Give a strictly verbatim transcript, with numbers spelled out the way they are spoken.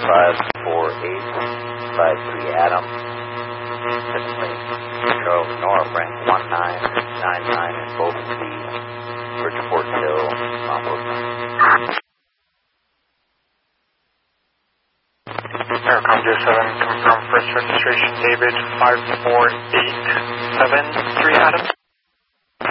five four eight five three Adam. Definitely Charles North, rank one nine nine nine in both of the Bridgeport Hill, Mount Aircom zero seven, confirm first registration David five four eight seven three Adam.